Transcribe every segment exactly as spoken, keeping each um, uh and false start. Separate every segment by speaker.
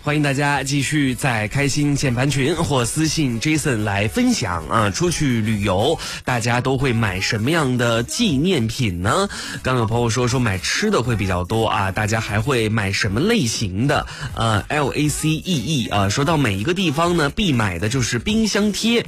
Speaker 1: 欢迎大家继续在开心键盘群或私信 Jason 来分享啊，出去旅游大家都会买什么样的纪念品呢？刚有朋友说说买吃的会比较多啊，大家还会买什么类型的？呃 L A C E E 啊，说到每一个地方呢必买的就是冰箱贴，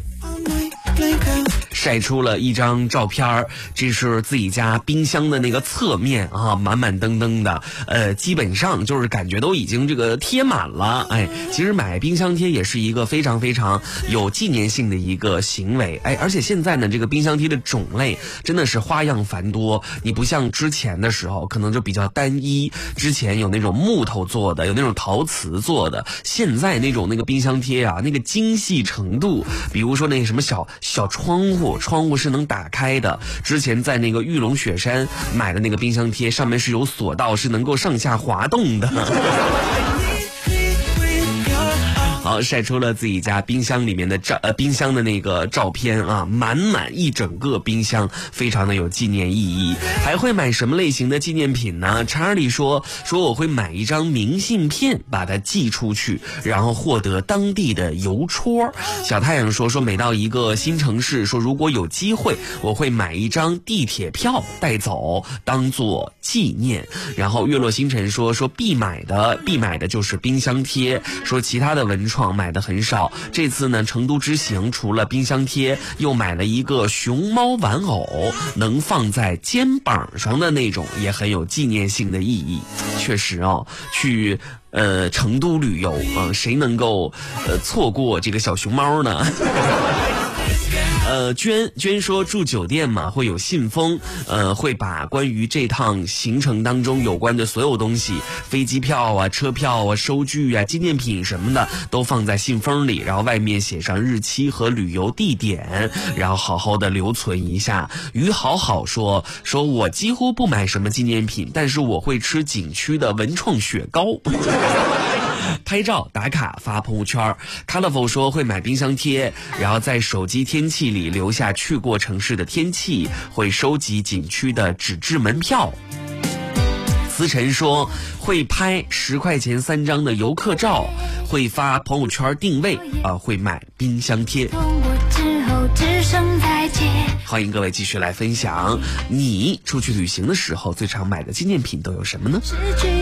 Speaker 1: 晒出了一张照片，这是自己家冰箱的那个侧面啊，满满登登的，呃，基本上就是感觉都已经这个贴满了。哎，其实买冰箱贴也是一个非常非常有纪念性的一个行为。哎，而且现在呢，这个冰箱贴的种类真的是花样繁多，你不像之前的时候可能就比较单一，之前有那种木头做的，有那种陶瓷做的，现在那种那个冰箱贴啊，那个精细程度，比如说那个什么小小窗户，窗户是能打开的。之前在那个玉龙雪山买的那个冰箱贴，上面是有索道，是能够上下滑动的。好，晒出了自己家冰箱里面的照呃冰箱的那个照片啊，满满一整个冰箱，非常的有纪念意义。还会买什么类型的纪念品呢？查理说说我会买一张明信片，把它寄出去，然后获得当地的邮戳。小太阳说说每到一个新城市，说如果有机会，我会买一张地铁票带走，当做纪念。然后月落星辰说说必买的必买的就是冰箱贴，说其他的文创买的很少，这次呢成都之行除了冰箱贴，又买了一个熊猫玩偶，能放在肩膀上的那种，也很有纪念性的意义。确实哦，去呃成都旅游啊、呃，谁能够呃错过这个小熊猫呢？呃，娟娟说住酒店嘛，会有信封，呃，会把关于这趟行程当中有关的所有东西，飞机票啊、车票啊、收据啊、纪念品什么的，都放在信封里，然后外面写上日期和旅游地点，然后好好的留存一下。于好好说说我几乎不买什么纪念品，但是我会吃景区的文创雪糕。拍照打卡发朋友圈。 Colorful 说会买冰箱贴，然后在手机天气里留下去过城市的天气，会收集景区的纸质门票。思晨说会拍十块钱三张的游客照，会发朋友圈定位啊、呃，会买冰箱贴。欢迎各位继续来分享，你出去旅行的时候最常买的纪念品都有什么呢？